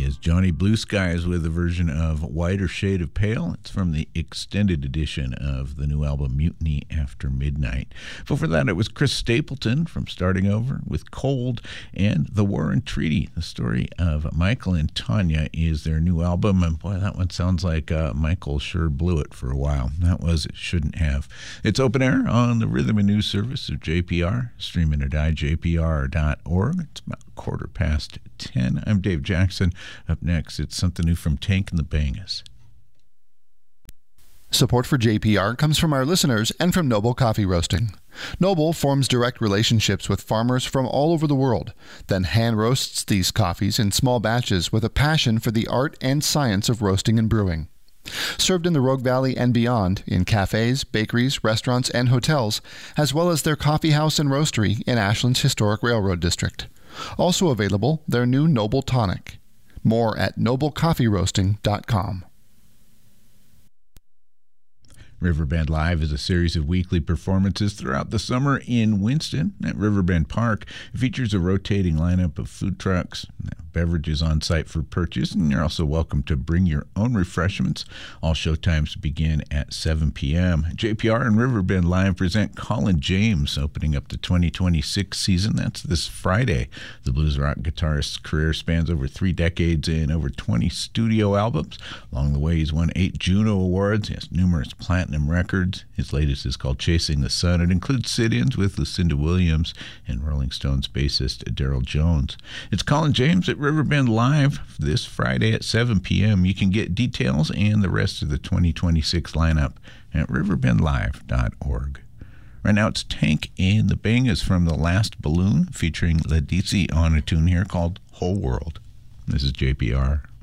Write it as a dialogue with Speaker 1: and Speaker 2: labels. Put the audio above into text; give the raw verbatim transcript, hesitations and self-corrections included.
Speaker 1: is Johnny Blue Skies with a version of Whiter Shade of Pale. It's from the extended edition of the new album Mutiny After Midnight. Before that, it was Chris Stapleton from Starting Over with Cold, and The War and Treaty. The story of Michael and Tanya is their new album, and boy, that one sounds like uh, Michael sure blew it for a while. That was It Shouldn't Have. It's open air on the Rhythm and News service of J P R. Streaming at I J P R dot org. It's about quarter past ten. I'm Dave Jackson. Up next, it's something new from Tank and the Bangas.
Speaker 2: Support for J P R comes from our listeners and from Noble Coffee Roasting. Noble forms direct relationships with farmers from all over the world, then hand roasts these coffees in small batches with a passion for the art and science of roasting and brewing. Served in the Rogue Valley and beyond, in cafes, bakeries, restaurants, and hotels, as well as their coffee house and roastery in Ashland's Historic Railroad District. Also available, their new Noble Tonic. More at noble coffee roasting dot com.
Speaker 1: Riverbend Live is a series of weekly performances throughout the summer in Winston at Riverbend Park. It features a rotating lineup of food trucks, beverages on site for purchase, and you're also welcome to bring your own refreshments. All showtimes begin at seven p.m. J P R and Riverbend Live present Colin James, opening up the twenty twenty-six season. That's this Friday. The blues rock guitarist's career spans over three decades and over twenty studio albums. Along the way, he's won eight Juno Awards. He has numerous platinum records. His latest is called Chasing the Sun. It includes sit-ins with Lucinda Williams and Rolling Stones bassist Daryl Jones. It's Colin James at Riverbend Live this Friday at seven p.m. You can get details and the rest of the twenty twenty-six lineup at riverbend live dot org. Right now it's Tank and the Bangas from The Last Balloon, featuring Ledisi on a tune here called Whole World. This is J P R.